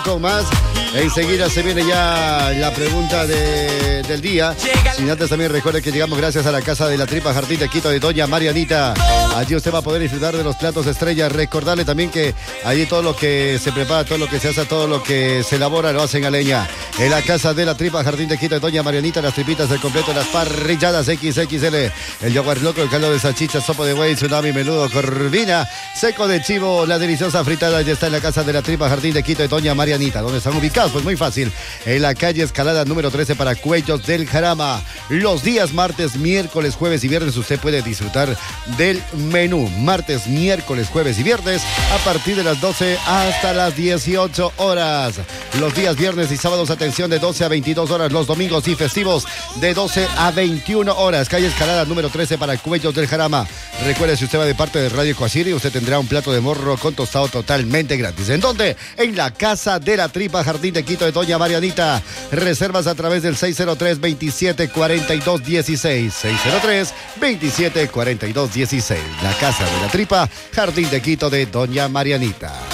Con más, enseguida se viene ya la pregunta del día. Sin antes también recuerde que llegamos gracias a la Casa de la Tripa Jardín de Quito de Doña Marianita. Allí usted va a poder disfrutar de los platos estrella. Recordarle también que allí todo lo que se prepara, todo lo que se hace, todo lo que se elabora lo hacen a leña. En la Casa de la Tripa Jardín de Quito de Doña Marianita, las tripitas del completo, las parrilladas XXL, el yogur loco, el caldo de salchicha, sopa de buey, tsunami, menudo, corvina, seco de chivo, la deliciosa fritada ya está en la Casa de la Tripa Jardín de Quito de Doña Marianita. ¿Dónde están ubicados? Pues muy fácil, en la calle Escalada número 13 para Cuellos del Jarama. Los días martes, miércoles, jueves y viernes usted puede disfrutar del menú. Martes, miércoles, jueves y viernes a partir de las 12 hasta las 18 horas. Los días viernes y sábados, atención, de 12 a 22 horas. Los domingos y festivos de 12 a 21 horas. Calle Escalada número 13 para Cuellos del Jarama. Recuerde, si usted va de parte de Radio Coaciri, usted tendrá un plato de morro con tostado totalmente gratis. ¿En dónde? En la Casa de la Tripa Jardín de Quito de Doña Marianita. Reservas a través del 603-2742-16. 603-2742-16. La Casa de la Tripa Jardín de Quito de Doña Marianita.